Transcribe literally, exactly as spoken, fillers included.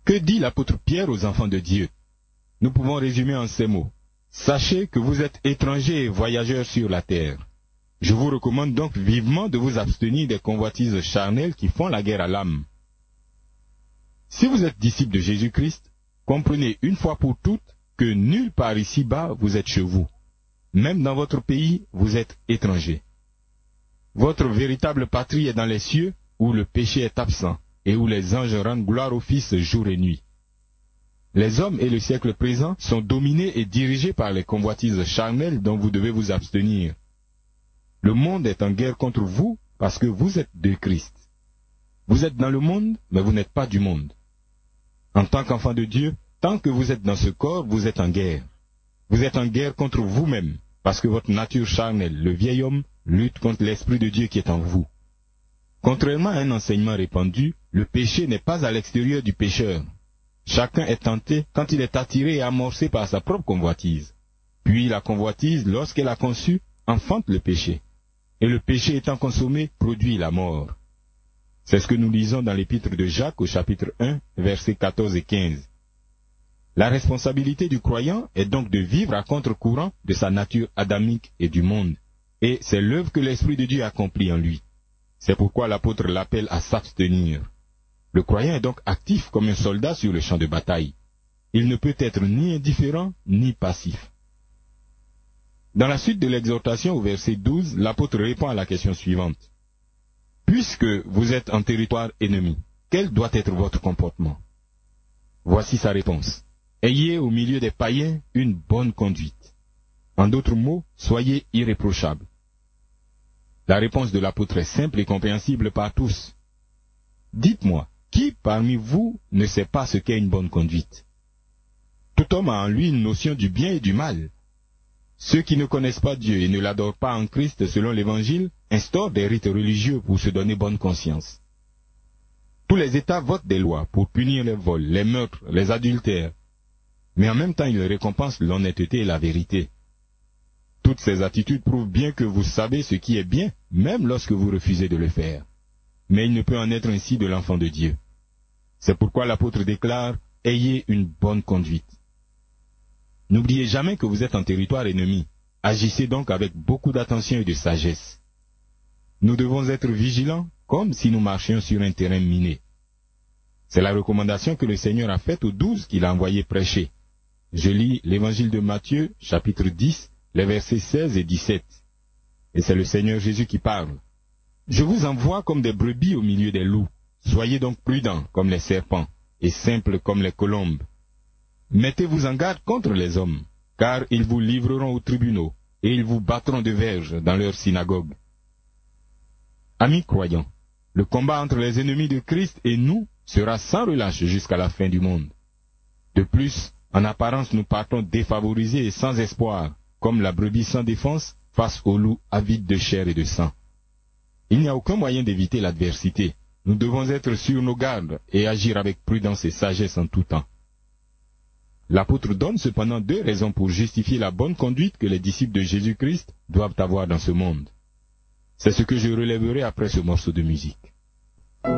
Que dit l'apôtre Pierre aux enfants de Dieu? Nous pouvons résumer en ces mots. Sachez que vous êtes étrangers et voyageurs sur la terre. Je vous recommande donc vivement de vous abstenir des convoitises charnelles qui font la guerre à l'âme. Si vous êtes disciples de Jésus-Christ, comprenez une fois pour toutes que nulle part ici-bas vous êtes chez vous. Même dans votre pays, vous êtes étrangers. Votre véritable patrie est dans les cieux, où le péché est absent, et où les anges rendent gloire au Fils jour et nuit. Les hommes et le siècle présent sont dominés et dirigés par les convoitises charnelles dont vous devez vous abstenir. Le monde est en guerre contre vous parce que vous êtes de Christ. Vous êtes dans le monde, mais vous n'êtes pas du monde. En tant qu'enfant de Dieu, tant que vous êtes dans ce corps, vous êtes en guerre. Vous êtes en guerre contre vous-même, parce que votre nature charnelle, le vieil homme, lutte contre l'Esprit de Dieu qui est en vous. Contrairement à un enseignement répandu, le péché n'est pas à l'extérieur du pécheur. Chacun est tenté quand il est attiré et amorcé par sa propre convoitise. Puis la convoitise, lorsqu'elle a conçu, enfante le péché. Et le péché étant consommé, produit la mort. C'est ce que nous lisons dans l'épître de Jacques au chapitre un, versets quatorze et quinze. La responsabilité du croyant est donc de vivre à contre-courant de sa nature adamique et du monde. Et c'est l'œuvre que l'Esprit de Dieu accomplit en lui. C'est pourquoi l'apôtre l'appelle à s'abstenir. Le croyant est donc actif comme un soldat sur le champ de bataille. Il ne peut être ni indifférent ni passif. Dans la suite de l'exhortation au verset douze, l'apôtre répond à la question suivante. Puisque vous êtes en territoire ennemi, quel doit être votre comportement? Voici sa réponse. Ayez au milieu des païens une bonne conduite. En d'autres mots, soyez irréprochables. La réponse de l'apôtre est simple et compréhensible par tous. Dites-moi, qui parmi vous ne sait pas ce qu'est une bonne conduite? Tout homme a en lui une notion du bien et du mal. Ceux qui ne connaissent pas Dieu et ne l'adorent pas en Christ selon l'Évangile instaurent des rites religieux pour se donner bonne conscience. Tous les États votent des lois pour punir les vols, les meurtres, les adultères, mais en même temps ils récompensent l'honnêteté et la vérité. Toutes ces attitudes prouvent bien que vous savez ce qui est bien, même lorsque vous refusez de le faire. Mais il ne peut en être ainsi de l'enfant de Dieu. C'est pourquoi l'apôtre déclare « Ayez une bonne conduite ». N'oubliez jamais que vous êtes en territoire ennemi. Agissez donc avec beaucoup d'attention et de sagesse. Nous devons être vigilants comme si nous marchions sur un terrain miné. C'est la recommandation que le Seigneur a faite aux douze qu'il a envoyés prêcher. Je lis l'évangile de Matthieu, chapitre dix, les versets seize et dix-sept. Et c'est le Seigneur Jésus qui parle. Je vous envoie comme des brebis au milieu des loups. Soyez donc prudents comme les serpents et simples comme les colombes. Mettez-vous en garde contre les hommes, car ils vous livreront aux tribunaux et ils vous battront de verges dans leurs synagogues. Amis croyants, le combat entre les ennemis de Christ et nous sera sans relâche jusqu'à la fin du monde. De plus, en apparence, nous partons défavorisés et sans espoir, comme la brebis sans défense face au loup avide de chair et de sang. Il n'y a aucun moyen d'éviter l'adversité. Nous devons être sur nos gardes et agir avec prudence et sagesse en tout temps. L'apôtre donne cependant deux raisons pour justifier la bonne conduite que les disciples de Jésus-Christ doivent avoir dans ce monde. C'est ce que je relèverai après ce morceau de musique.